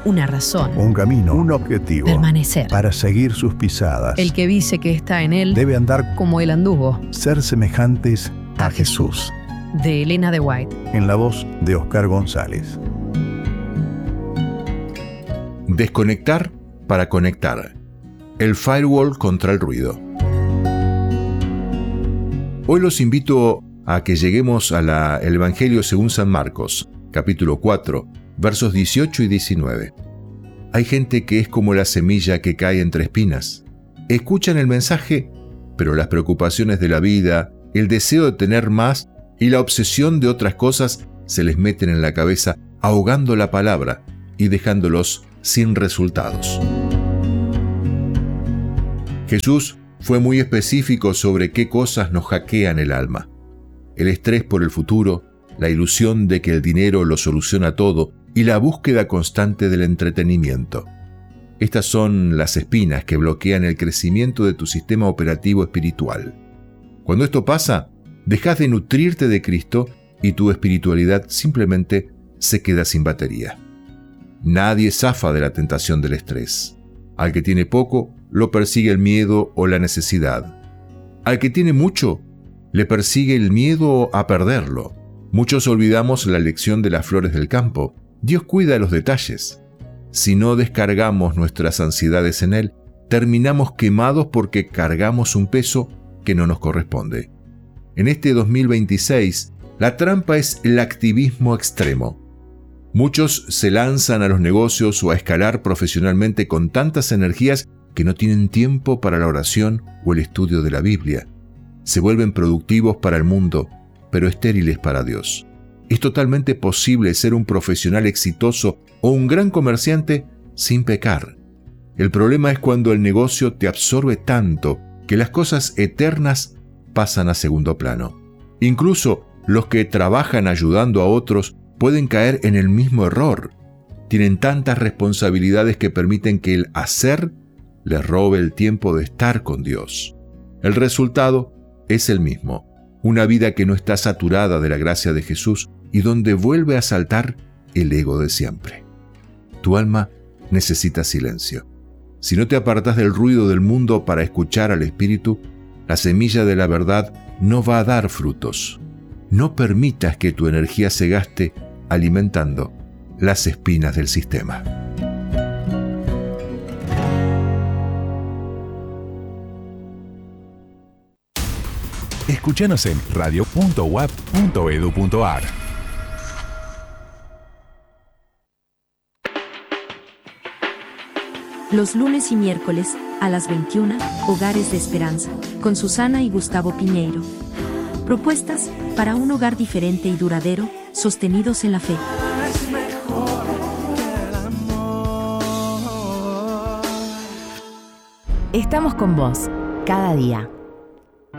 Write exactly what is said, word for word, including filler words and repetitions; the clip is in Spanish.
una razón, un camino, un objetivo, permanecer. Para seguir sus pisadas. El que dice que está en él debe andar como él anduvo. Ser semejantes a, a Jesús. Jesús. De Elena de White. En la voz de Oscar González. Desconectar para conectar. El firewall contra el ruido. Hoy los invito a que lleguemos al Evangelio según San Marcos, capítulo cuatro, versos dieciocho y diecinueve. Hay gente que es como la semilla que cae entre espinas. Escuchan el mensaje, pero las preocupaciones de la vida, el deseo de tener más y la obsesión de otras cosas se les meten en la cabeza, ahogando la palabra y dejándolos sin resultados. Jesús fue muy específico sobre qué cosas nos hackean el alma. El estrés por el futuro, la ilusión de que el dinero lo soluciona todo y la búsqueda constante del entretenimiento. Estas son las espinas que bloquean el crecimiento de tu sistema operativo espiritual. Cuando esto pasa, dejas de nutrirte de Cristo y tu espiritualidad simplemente se queda sin batería. Nadie zafa de la tentación del estrés. Al que tiene poco, lo persigue el miedo o la necesidad. Al que tiene mucho, le persigue el miedo a perderlo. Muchos olvidamos la lección de las flores del campo. Dios cuida los detalles. Si no descargamos nuestras ansiedades en Él, terminamos quemados porque cargamos un peso que no nos corresponde. En este dos mil veintiséis, la trampa es el activismo extremo. Muchos se lanzan a los negocios o a escalar profesionalmente con tantas energías que no tienen tiempo para la oración o el estudio de la Biblia. Se vuelven productivos para el mundo, pero estériles para Dios. Es totalmente posible ser un profesional exitoso o un gran comerciante sin pecar. El problema es cuando el negocio te absorbe tanto que las cosas eternas pasan a segundo plano. Incluso los que trabajan ayudando a otros pueden caer en el mismo error. Tienen tantas responsabilidades que permiten que el hacer les robe el tiempo de estar con Dios. El resultado es el mismo, una vida que no está saturada de la gracia de Jesús y donde vuelve a saltar el ego de siempre. Tu alma necesita silencio. Si no te apartas del ruido del mundo para escuchar al Espíritu, la semilla de la verdad no va a dar frutos. No permitas que tu energía se gaste alimentando las espinas del sistema. Escúchanos en radio punto u a p punto e d u punto a r. Los lunes y miércoles, a las veintiuna, Hogares de Esperanza, con Susana y Gustavo Piñeiro. Propuestas para un hogar diferente y duradero, sostenidos en la fe. Estamos con vos, cada día.